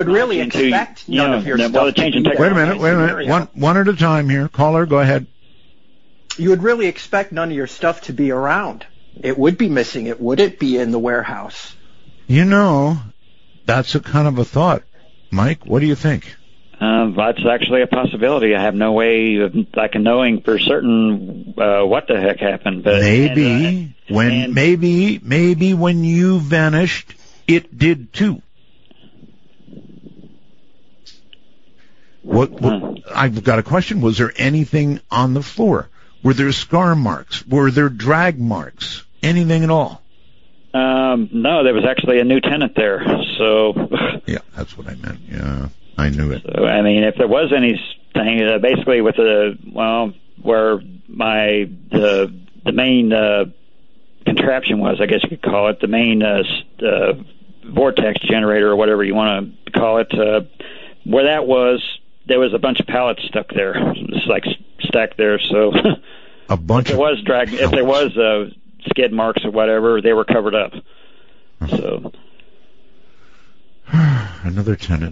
really expect none of your stuff to be there. Wait a minute. One at a time here. Caller, go ahead. You would really expect none of your stuff to be around. It would be missing. It wouldn't be in the warehouse. You know, that's a kind of a thought. Mike, what do you think? That's actually a possibility. I have no way of knowing for certain what the heck happened. But maybe when you vanished, it did too. What I've got a question. Was there anything on the floor? Were there scar marks? Were there drag marks? Anything at all? No, there was actually a new tenant there. So yeah, that's what I meant. Yeah. I knew it. So, I mean, if there was anything, basically with where the main contraption was, I guess you could call it, the main vortex generator or whatever you want to call it, where that was, there was a bunch of pallets stuck there, just like stacked there. So a bunch. If there was skid marks or whatever, they were covered up. So another tenant.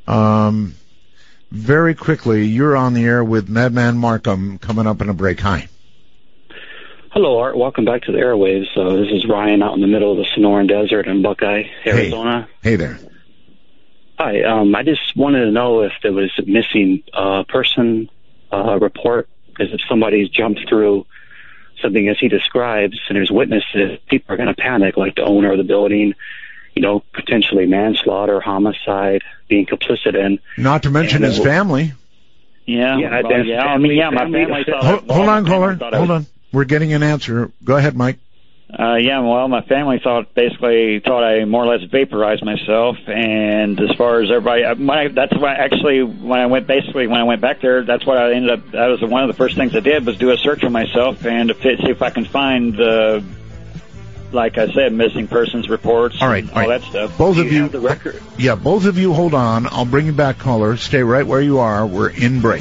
Very quickly, you're on the air with Madman Markham coming up in a break. Hi. Hello, Art. Welcome back to the airwaves. This is Ryan out in the middle of the Sonoran Desert in Buckeye, Arizona. Hey there. Hi. I just wanted to know if there was a missing person report, because if somebody's jumped through something as he describes and there's witnesses, people are going to panic, like the owner of the building, potentially manslaughter, homicide, being complicit in. Not to mention his family. Yeah. My family thought... Hold on, caller. Hold on. We're getting an answer. Go ahead, Mike. My family thought I more or less vaporized myself, and as far as everybody, that's why actually when I went back there, that's what I ended up. That was one of the first things I did was do a search of myself and see if I can find like I said, missing persons reports, all that stuff. Both of you have the record. Yeah, both of you hold on. I'll bring you back, caller. Stay right where you are. We're in break.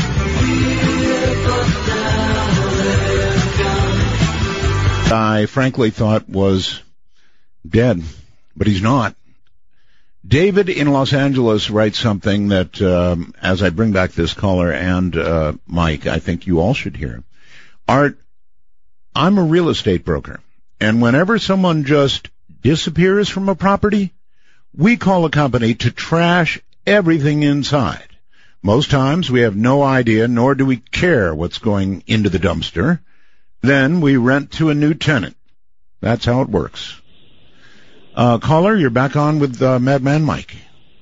I frankly thought was dead, but he's not. David in Los Angeles writes something that, as I bring back this caller and Mike, I think you all should hear. Art, I'm a real estate broker. And whenever someone just disappears from a property, we call a company to trash everything inside. Most times we have no idea, nor do we care what's going into the dumpster. Then we rent to a new tenant. That's how it works. Caller, you're back on with Madman Mike.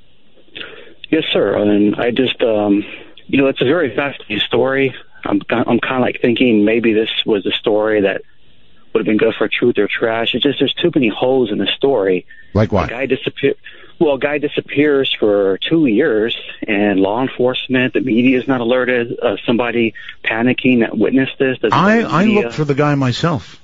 Yes, sir. And I just, it's a very fascinating story. I'm kind of like thinking maybe this was a story that would have been good for truth or trash. It's just there's too many holes in the story. Like what? A guy disappears for 2 years, and law enforcement, the media is not alerted. Somebody panicking that witnessed this. I looked for the guy myself.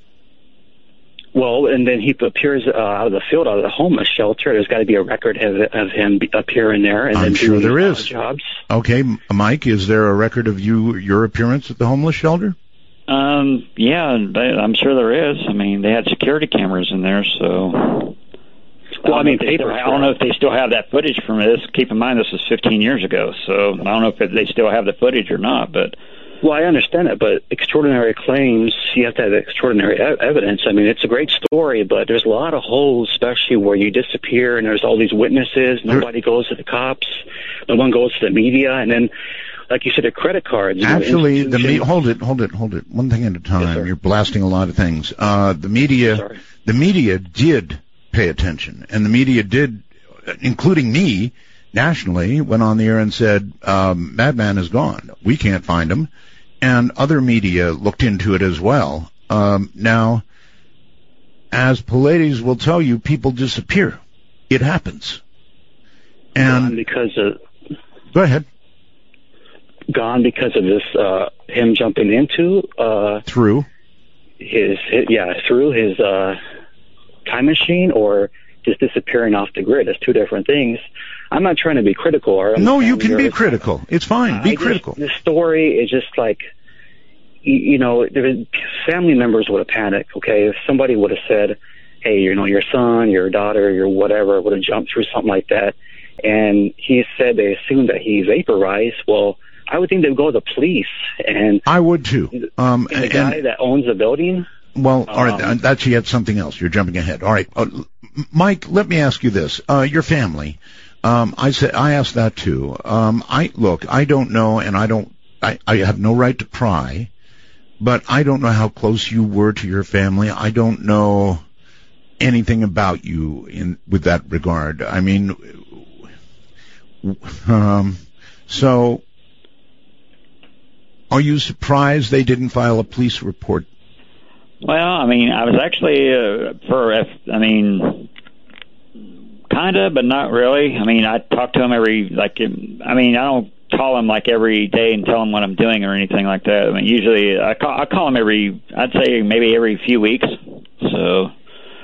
Well, and then he appears out of the field, out of the homeless shelter. There's got to be a record of him appearing there. And I'm sure there is. Jobs. Okay, Mike, is there a record of your appearance at the homeless shelter? Yeah, I'm sure there is. I mean, they had security cameras in there, so... Well, I don't know if they still have that footage from this. Keep in mind, this was 15 years ago, so I don't know if they still have the footage or not, but... Well, I understand it, but extraordinary claims, you have to have extraordinary evidence. I mean, it's a great story, but there's a lot of holes, especially where you disappear and there's all these witnesses. Nobody goes to the cops. No one goes to the media. And then, like you said, the credit cards. Actually, hold it. One thing at a time. Yes, you're blasting a lot of things. The media did pay attention, and the media did, including me, nationally, went on the air and said, Madman is gone. We can't find him. And other media looked into it as well. Now, as Pallades will tell you, people disappear. It happens. And go ahead. Gone because of this, him jumping into through his time machine, or just disappearing off the grid. That's two different things. I'm not trying to be critical. No, you can be critical. It's fine. Be critical. The story is just like, family members would have panicked, okay? If somebody would have said, hey, your son, your daughter, your whatever would have jumped through something like that, and he said they assumed that he vaporized. Well, I would think they'd go to the police. And I would too. And the guy that owns the building. Well, all right, that's yet something else. You're jumping ahead. All right, Mike, let me ask you this: your family. I asked that too. I don't know, and I have no right to pry, but I don't know how close you were to your family. I don't know anything about you with that regard. I mean, so are you surprised they didn't file a police report? Well, I mean, I was actually kind of, but not really. I mean, I talk to him I don't call him like every day and tell him what I'm doing or anything like that. I mean, usually I call him I'd say maybe every few weeks. So,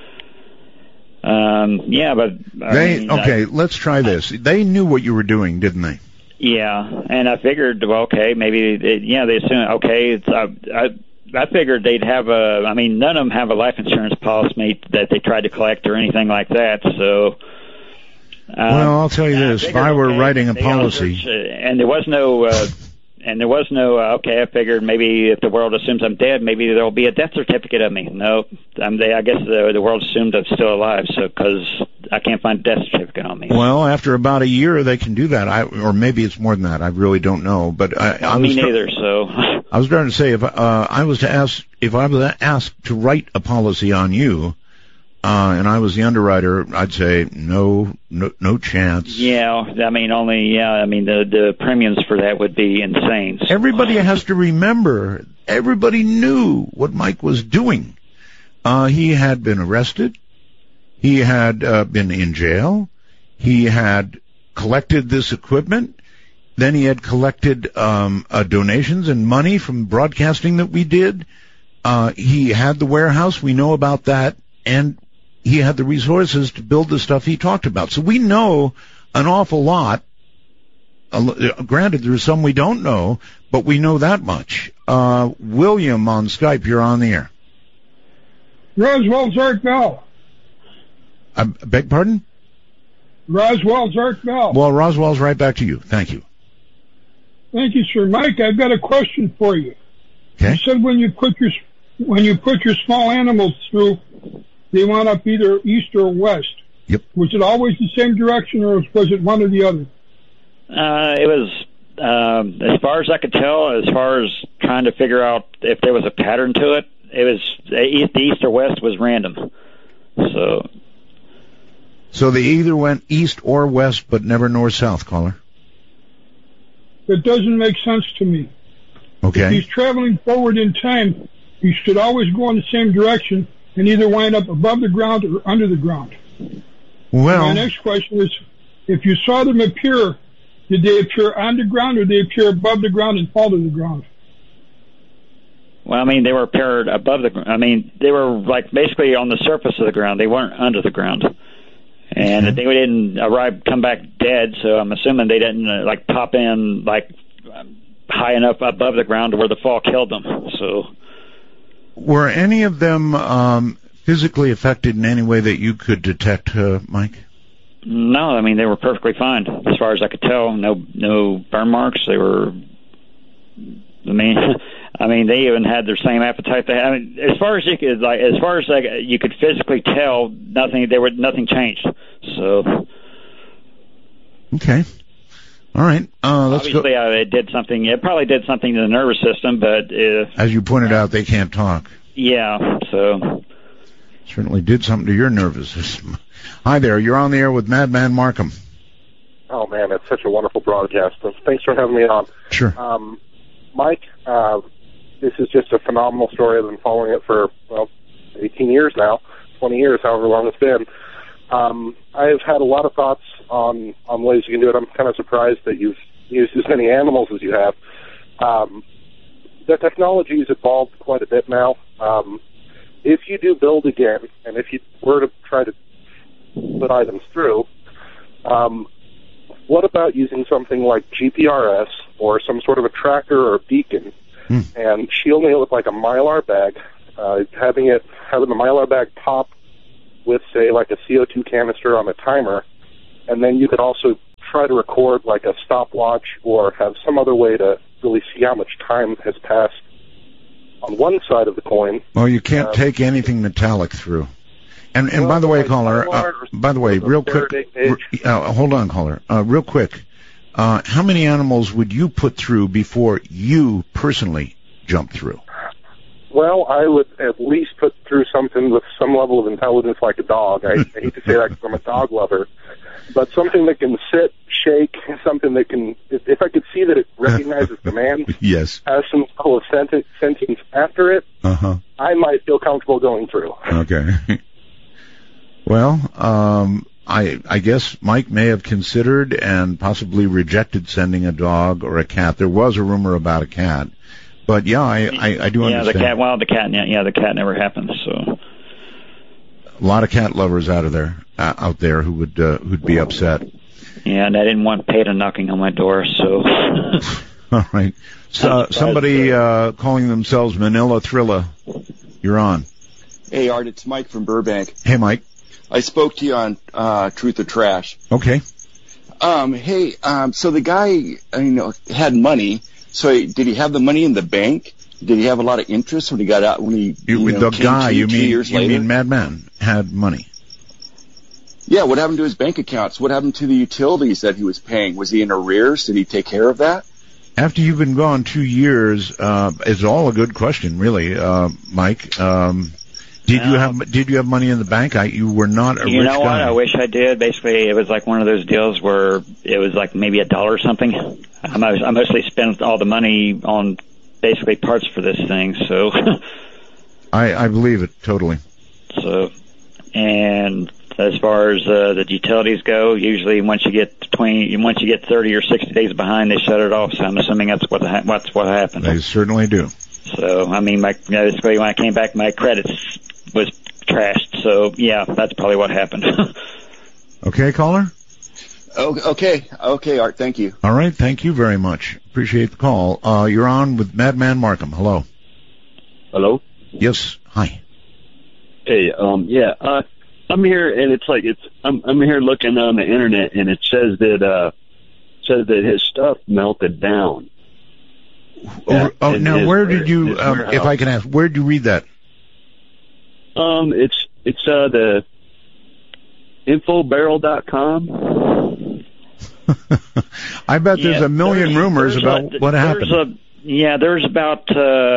yeah, but let's try this. They knew what you were doing, didn't they? Yeah, and I figured, well, okay, maybe they assume, okay, I figured they'd have none of them have a life insurance policy that they tried to collect or anything like that, so. Well, I'll tell you this, if I were writing a policy. And there was no, okay, I figured maybe if the world assumes I'm dead, maybe there'll be a death certificate of me. No, I guess the world assumed I'm still alive, so, because I can't find a death certificate on me. Well, after about a year, they can do that. Or maybe it's more than that. I really don't know. But me neither, so. I was trying to say, if I was asked to write a policy on you, and I was the underwriter, I'd say no chance. Yeah, the premiums for that would be insane. So. Everybody has to remember, everybody knew what Mike was doing. He had been arrested. He had been in jail. He had collected this equipment. Then he had collected donations and money from broadcasting that we did. He had the warehouse. We know about that. And he had the resources to build the stuff he talked about. So we know an awful lot. Granted, there's some we don't know, but we know that much. William on Skype, you're on the air. Roswell Zarkbell. I beg pardon? Roswell Zarkbell. Well, Roswell's right back to you. Thank you. Thank you, sir. Mike, I've got a question for you. Okay. You said when you put your small animals through, they wound up either east or west. Yep. Was it always the same direction, or was it one or the other? It was, as far as I could tell, as far as trying to figure out if there was a pattern to it, it was the east or west was random. So they either went east or west, but never north-south, caller? That doesn't make sense to me. Okay. If he's traveling forward in time, he should always go in the same direction and either wind up above the ground or under the ground. Well, my next question is, if you saw them appear, did they appear on the ground or did they appear above the ground and fall to the ground? Well, they were appeared above the ground. They were like basically on the surface of the ground. They weren't under the ground. And they didn't come back dead, so I'm assuming they didn't pop in high enough above the ground to where the fall killed them. So, were any of them physically affected in any way that you could detect, Mike? No, they were perfectly fine as far as I could tell. No burn marks. They were. They even had their same appetite. As far as you could, you could physically tell, nothing changed. So. Okay. All right. Let's Obviously, go. It did something. It probably did something to the nervous system, but as you pointed out, they can't talk. Yeah. So. Certainly did something to your nervous system. Hi there. You're on the air with Madman Markham. Oh man, it's such a wonderful broadcast. Thanks for having me on. Sure. Mike, this is just a phenomenal story. I've been following it for, 18 years now, 20 years, however long it's been. I've had a lot of thoughts on ways you can do it. I'm kind of surprised that you've used as many animals as you have. The technology has evolved quite a bit now. If you do build again, and if you were to try to put items through, what about using something like GPRS or some sort of a tracker or a beacon and shielding it with like a Mylar bag, having the Mylar bag pop with, say, like a CO2 canister on a timer, and then you could also try to record like a stopwatch or have some other way to really see how much time has passed on one side of the coin. Well, you can't take anything metallic through. And by the way, caller, real quick, hold on, caller, real quick, how many animals would you put through before you personally jump through? Well, I would at least put through something with some level of intelligence like a dog. I hate to say that because I'm a dog lover, but something that can sit, shake, something that can, if I could see that it recognizes commands, yes, has some level of sentience after it, I might feel comfortable going through. Okay. Well, I guess Mike may have considered and possibly rejected sending a dog or a cat. There was a rumor about a cat. But yeah, I do understand. Yeah, the cat never happened. So a lot of cat lovers out there who who'd be upset. Yeah, and I didn't want Peta knocking on my door. So all right. So somebody calling themselves Manila Thrilla, you're on. Hey Art, it's Mike from Burbank. Hey Mike. I spoke to you on Truth or Trash. Okay. Hey, so the guy, had money. So did he have the money in the bank? Did he have a lot of interest when he got out? You mean Madman had money? Yeah. What happened to his bank accounts? What happened to the utilities that he was paying? Was he in arrears? Did he take care of that? After you've been gone 2 years, it's all a good question, really, Mike. Did you have money in the bank? You were not a rich guy. You know what? I wish I did. Basically, it was like one of those deals where it was like maybe $1 or something. I mostly spent all the money on basically parts for this thing. So I believe it totally. So, and as far as the utilities go, usually once you get 30 or 60 days behind, they shut it off. So I'm assuming that's what happened. They certainly do. So I mean, basically when I came back, my credits was trashed. So yeah, that's probably what happened. Okay, caller? Okay, Art, thank you. All right, thank you very much. Appreciate the call. You're on with Madman Markham. Hello. Hello? Yes, hi. Hey, I'm here, and I'm here looking on the internet, and it says that his stuff melted down. Now where did you, if I can ask, where did you read that? It's the infobarrel.com. I bet there's a million rumors about what happened. There's about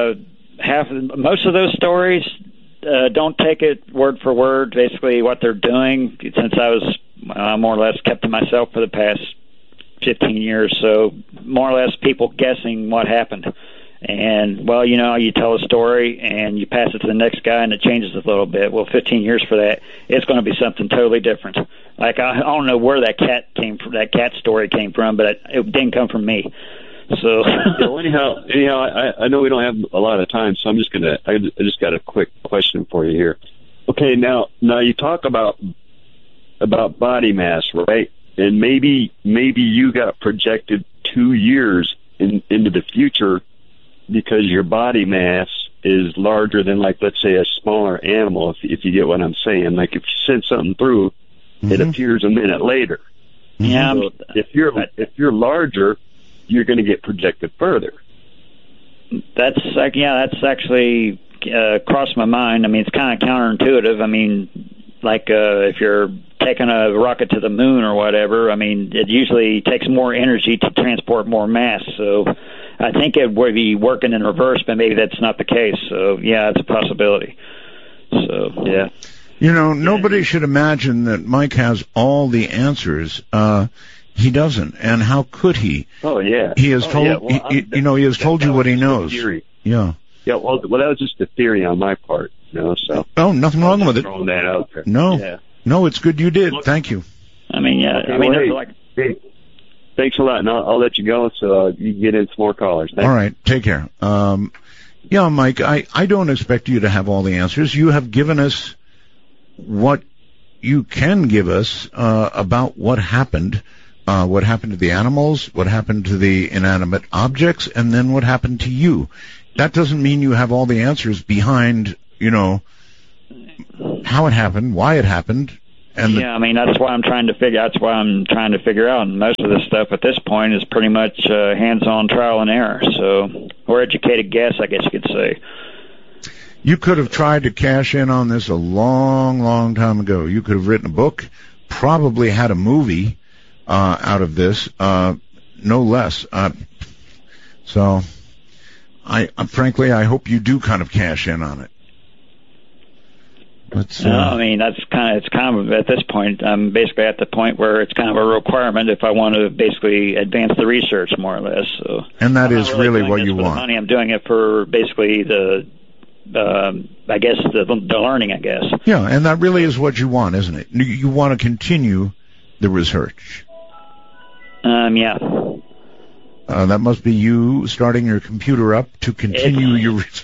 most of those stories. Don't take it word for word, basically what they're doing, since I was more or less kept to myself for the past 15 years, so more or less people guessing what happened. And, well, you tell a story and you pass it to the next guy and it changes a little bit. Well, 15 years for that, it's going to be something totally different. Like, I don't know where that cat story came from, but it didn't come from me. So, anyhow, I know we don't have a lot of time, so I just got a quick question for you here. Okay, now you talk about body mass, right? And maybe you got projected 2 years into the future because your body mass is larger than, like, let's say a smaller animal, if you get what I'm saying. Like, if you send something through, it appears a minute later. Yeah. So if you're larger, you're going to get projected further. That's actually crossed my mind. I mean, it's kind of counterintuitive. I mean, like if you're taking a rocket to the moon or whatever, I mean, it usually takes more energy to transport more mass. So I think it would be working in reverse, but maybe that's not the case. So, yeah, it's a possibility. So, yeah. Nobody should imagine that Mike has all the answers. He doesn't, and how could he? Oh yeah. He has told he has told you what he knows. Theory. Yeah. Yeah. Well, that was just a theory on my part. So. Oh, nothing wrong with it. Throwing that out there. No. Yeah. No, it's good you did. Thank you. I mean, yeah. Okay, hey, thanks a lot, and I'll let you go so you can get in some more callers. Thanks. All right. Take care. Yeah, Mike. I don't expect you to have all the answers. You have given us what you can give us about what happened. What happened to the animals, what happened to the inanimate objects, and then what happened to you. That doesn't mean you have all the answers behind, how it happened, why it happened, Yeah, I mean that's why I'm trying to figure out. And most of this stuff at this point is pretty much hands-on trial and error. So, or educated guess, I guess you could say. You could have tried to cash in on this a long, long time ago. You could have written a book, probably had a movie out of this, no less. So, frankly, I hope you do kind of cash in on it. I mean, it's kind of at this point, I'm basically at the point where it's kind of a requirement if I want to basically advance the research more or less. So, and that is really what you want. Money, I'm doing it for basically the learning, I guess. Yeah, and that really is what you want, isn't it? You want to continue the research. Yeah. That must be you starting your computer up to continue your research.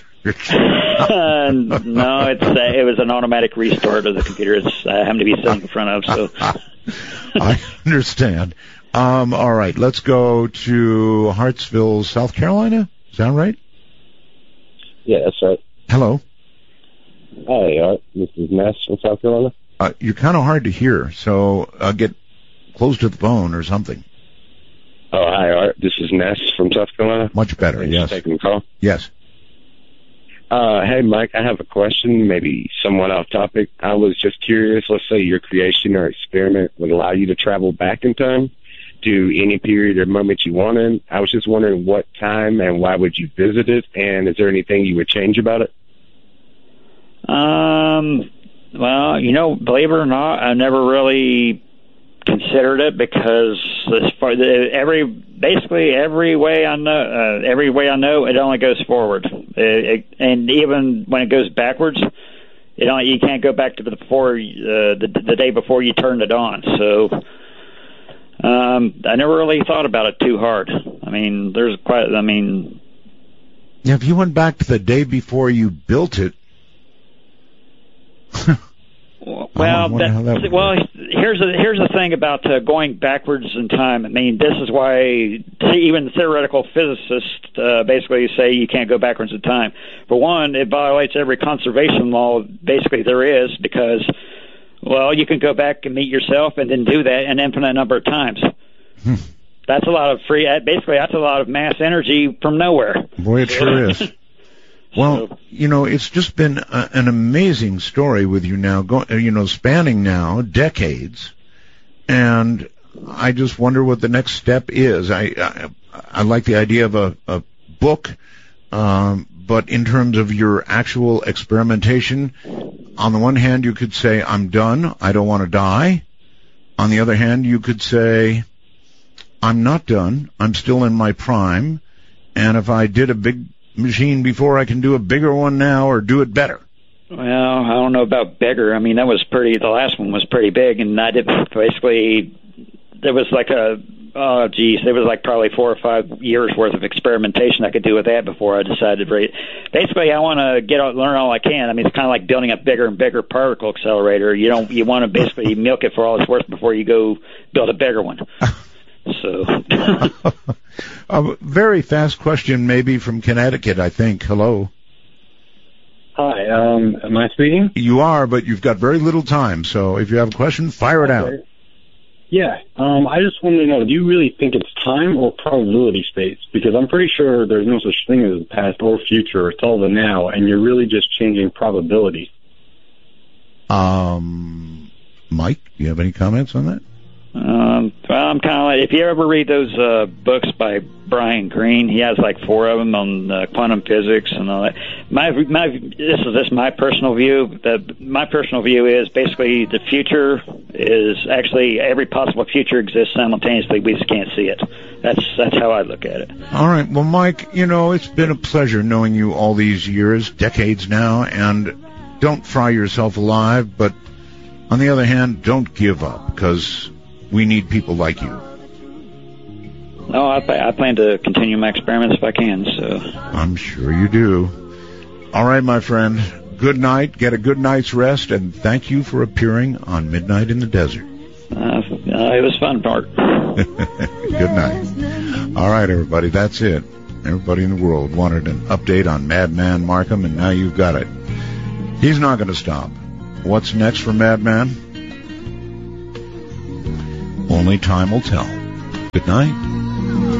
No, it was an automatic restart of the computer. I happen to be sitting in front of, so. I understand. All right, let's go to Hartsville, South Carolina. Is that right? Yeah, that's right. Hello. Hi, Art. This is Ness from South Carolina. You're kind of hard to hear, so get close to the phone or something. Oh, hi, Art. This is Ness from South Carolina. Much better, yes. Taking the call? Yes. Hey, Mike, I have a question, maybe somewhat off topic. I was just curious, let's say your creation or experiment would allow you to travel back in time to any period or moment you wanted. I was just wondering what time and why would you visit it, and is there anything you would change about it? Well, believe it or not, I never really considered it because every way I know, it only goes forward, and even when it goes backwards, you can't go back to the day before you turned it on. So I never really thought about it too hard. I mean, if you went back to the day before you built it. Well, here's the thing about going backwards in time. I mean, this is why even theoretical physicists basically say you can't go backwards in time. For one, it violates every conservation law basically there is because, well, you can go back and meet yourself and then do that an infinite number of times. That's a lot of that's a lot of mass energy from nowhere. Boy, it sure is. Well, it's just been an amazing story with you now, spanning now decades, and I just wonder what the next step is. I like the idea of a book, but in terms of your actual experimentation, on the one hand, you could say, I'm done, I don't want to die. On the other hand, you could say, I'm not done, I'm still in my prime, and if I did a big machine before, I can do a bigger one now or do it better. Well, I don't know about bigger. I mean, the last one was pretty big, and I did basically, there was like there was like probably 4 or 5 years worth of experimentation I could do with that before I decided to basically I want to learn all I can. I mean, it's kind of like building a bigger and bigger particle accelerator. You want to basically milk it for all it's worth before you go build a bigger one. So. A very fast question, maybe from Connecticut, I think. Hello. Hi, am I speaking? You are, but you've got very little time, so if you have a question, fire it out. Yeah, I just wanted to know, do you really think it's time or probability space? Because I'm pretty sure there's no such thing as the past or future. It's all the now, and you're really just changing probability. Mike, do you have any comments on that? Well, I'm kind of like, if you ever read those books by Brian Greene, he has like 4 of them on quantum physics and all that. This is my personal view. My personal view is basically the future is actually every possible future exists simultaneously. We just can't see it. That's how I look at it. All right. Well, Mike, it's been a pleasure knowing you all these years, decades now, and don't fry yourself alive, but on the other hand, don't give up, because we need people like you. No, I plan to continue my experiments if I can, so. I'm sure you do. All right, my friend. Good night. Get a good night's rest, and thank you for appearing on Midnight in the Desert. It was fun, Bart. Good night. All right, everybody. That's it. Everybody in the world wanted an update on Madman Markham, and now you've got it. He's not going to stop. What's next for Madman? Only time will tell. Good night.